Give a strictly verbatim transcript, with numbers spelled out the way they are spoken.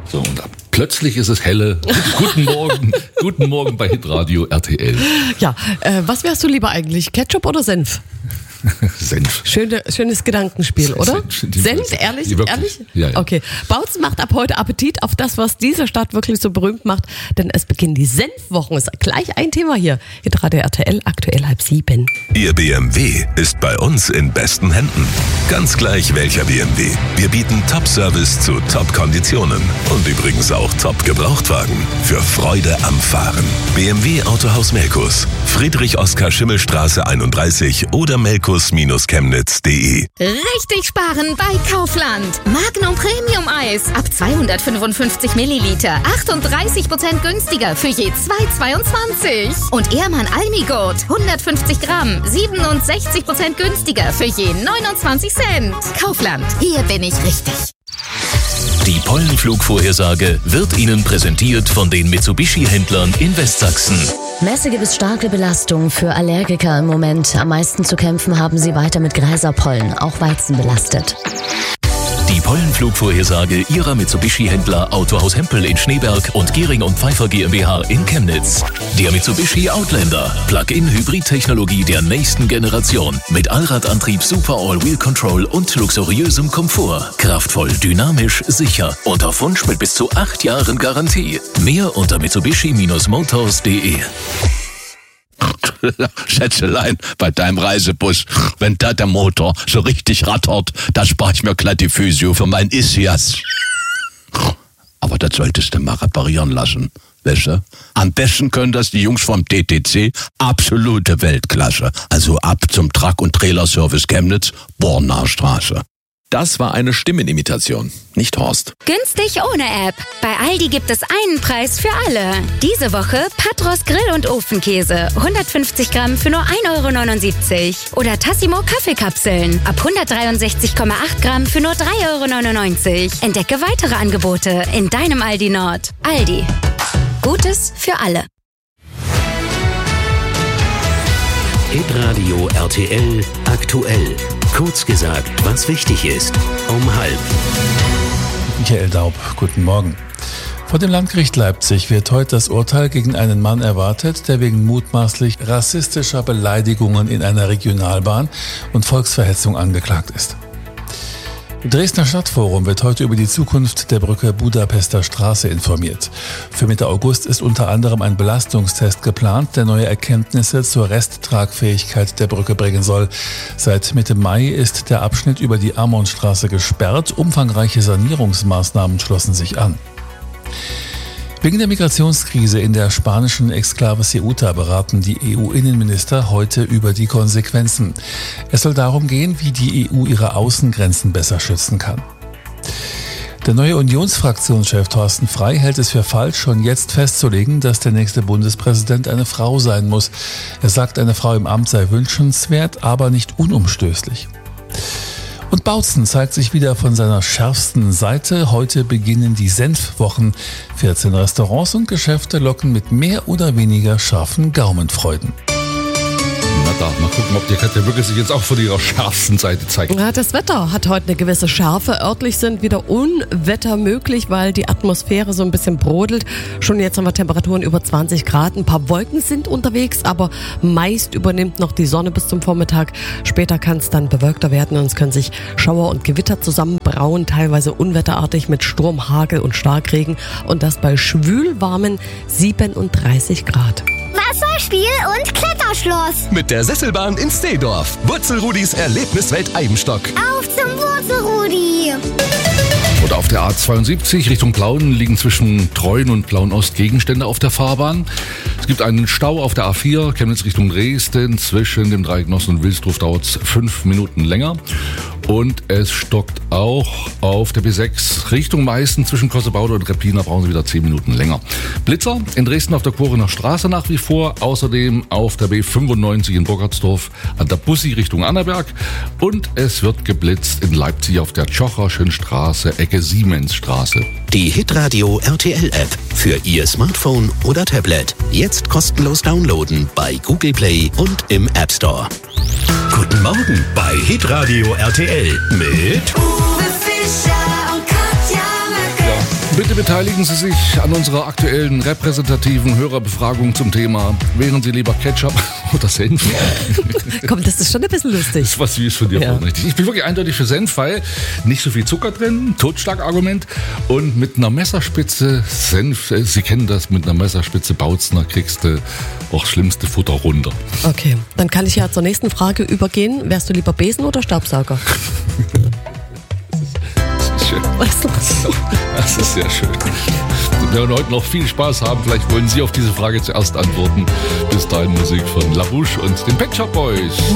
So, und ab plötzlich ist es helle. Guten Morgen, guten Morgen bei Hitradio R T L. Ja, äh, was wärst du lieber eigentlich, Ketchup oder Senf? Senf. Schöne, schönes Gedankenspiel, oder? Senf, Senf, ehrlich? Wirklich? Ehrlich? Ja, ja. Okay. Bautzen macht ab heute Appetit auf das, was diese Stadt wirklich so berühmt macht, denn es beginnen die Senfwochen. Ist gleich ein Thema hier. Hitradio R T L, aktuell halb sieben. Ihr B M W ist bei uns in besten Händen. Ganz gleich welcher B M W. Wir bieten Top-Service zu Top-Konditionen und übrigens auch Top-Gebrauchtwagen für Freude am Fahren. B M W Autohaus Melkus, Friedrich-Oskar-Schimmelstraße einunddreißig oder melkus Chemnitz punkt de. Richtig sparen bei Kaufland. Magnum Premium Eis ab zweihundertfünfundfünfzig Milliliter. achtunddreißig Prozent günstiger für je zwei Euro zweiundzwanzig. Und Ehrmann Almigurt hundertfünfzig Gramm. siebenundsechzig Prozent günstiger für je neunundzwanzig Cent. Kaufland. Hier bin ich richtig. Die Pollenflugvorhersage wird Ihnen präsentiert von den Mitsubishi-Händlern in Westsachsen. Mäßige bis starke Belastung für Allergiker im Moment. Am meisten zu kämpfen haben sie weiter mit Gräserpollen, auch Weizen belastet. Die Pollenflugvorhersage Ihrer Mitsubishi-Händler Autohaus Hempel in Schneeberg und Gehring und Pfeiffer GmbH in Chemnitz. Der Mitsubishi Outlander. Plug-in-Hybrid-Technologie der nächsten Generation. Mit Allradantrieb, Super All-Wheel Control und luxuriösem Komfort. Kraftvoll, dynamisch, sicher. Und auf Wunsch mit bis zu acht Jahren Garantie. Mehr unter mitsubishi Motors punkt de. Schätzelein, bei deinem Reisebus, wenn da der Motor so richtig rattert, da spare ich mir glatt die Physio für mein Ischias. Aber das solltest du mal reparieren lassen, weißt du? Am besten können das die Jungs vom T T C, absolute Weltklasse. Also ab zum Truck- und Trailerservice Chemnitz, Bornaer Straße. Das war eine Stimmenimitation, nicht Horst. Günstig ohne App. Bei Aldi gibt es einen Preis für alle. Diese Woche Patros Grill- und Ofenkäse. hundertfünfzig Gramm für nur ein Euro neunundsiebzig. Oder Tassimo Kaffeekapseln. Ab hundertdreiundsechzig Komma acht Gramm für nur drei Euro neunundneunzig. Entdecke weitere Angebote in deinem Aldi Nord. Aldi. Gutes für alle. Hitradio R T L aktuell. Kurz gesagt, was wichtig ist. Um halb. Michael Daub, guten Morgen. Vor dem Landgericht Leipzig wird heute das Urteil gegen einen Mann erwartet, der wegen mutmaßlich rassistischer Beleidigungen in einer Regionalbahn und Volksverhetzung angeklagt ist. Im Dresdner Stadtforum wird heute über die Zukunft der Brücke Budapester Straße informiert. Für Mitte August ist unter anderem ein Belastungstest geplant, der neue Erkenntnisse zur Resttragfähigkeit der Brücke bringen soll. Seit Mitte Mai ist der Abschnitt über die Ammonstraße gesperrt. Umfangreiche Sanierungsmaßnahmen schlossen sich an. Wegen der Migrationskrise in der spanischen Exklave Ceuta beraten die E U-Innenminister heute über die Konsequenzen. Es soll darum gehen, wie die E U ihre Außengrenzen besser schützen kann. Der neue Unionsfraktionschef Thorsten Frey hält es für falsch, schon jetzt festzulegen, dass der nächste Bundespräsident eine Frau sein muss. Er sagt, eine Frau im Amt sei wünschenswert, aber nicht unumstößlich. Und Bautzen zeigt sich wieder von seiner schärfsten Seite. Heute beginnen die Senfwochen. vierzehn Restaurants und Geschäfte locken mit mehr oder weniger scharfen Gaumenfreuden. Na da, mal gucken, ob die Katja wirklich sich jetzt auch von ihrer schärfsten Seite zeigt. Ja, das Wetter hat heute eine gewisse Schärfe. Örtlich sind wieder Unwetter möglich, weil die Atmosphäre so ein bisschen brodelt. Schon jetzt haben wir Temperaturen über zwanzig Grad. Ein paar Wolken sind unterwegs, aber meist übernimmt noch die Sonne bis zum Vormittag. Später kann es dann bewölkter werden und es können sich Schauer und Gewitter zusammenbrauen, teilweise unwetterartig mit Sturm, Hagel und Starkregen. Und das bei schwülwarmen siebenunddreißig Grad. Wasserspiel und Kletterschloss. Mit der Sesselbahn in Stehdorf. Wurzelrudis Erlebniswelt Eibenstock. Auf zum Wurzelrudi. Und auf der A zweiundsiebzig Richtung Plauen liegen zwischen Treuen und Plauen-Ost Gegenstände auf der Fahrbahn. Es gibt einen Stau auf der A vier, Chemnitz Richtung Dresden. Zwischen dem Dreieck Nossen und Wilsdruf dauert es fünf Minuten länger. Und es stockt auch auf der B sechs Richtung Meißen zwischen Kossebaude und Reppina, brauchen Sie wieder zehn Minuten länger. Blitzer in Dresden auf der Korener Straße nach wie vor. Außerdem auf der B fünfundneunzig in Burgartsdorf an der Bussi Richtung Annaberg. Und es wird geblitzt in Leipzig auf der Tschocherschen Straße, Ecke Siemensstraße. Die Hitradio R T L-App für Ihr Smartphone oder Tablet. Jetzt kostenlos downloaden bei Google Play und im App Store. Guten Morgen bei Hitradio R T L mit Uwe Fischer und Katja Möcke. Bitte beteiligen Sie sich an unserer aktuellen repräsentativen Hörerbefragung zum Thema: Wären Sie lieber Ketchup oder Senf? Komm, das ist schon ein bisschen lustig. Das ist was Süßes von dir, ja. Richtig. Ich bin wirklich eindeutig für Senf, weil nicht so viel Zucker drin, Totschlagargument, und mit einer Messerspitze Senf, Sie kennen das, mit einer Messerspitze Bautzner kriegst du auch das schlimmste Futter runter. Okay, dann kann ich ja zur nächsten Frage übergehen. Wärst du lieber Besen oder Staubsauger? Schön. Das ist sehr schön. Wir werden heute noch viel Spaß haben. Vielleicht wollen Sie auf diese Frage zuerst antworten. Bis dahin Musik von La Bouche und den Pet Shop Boys.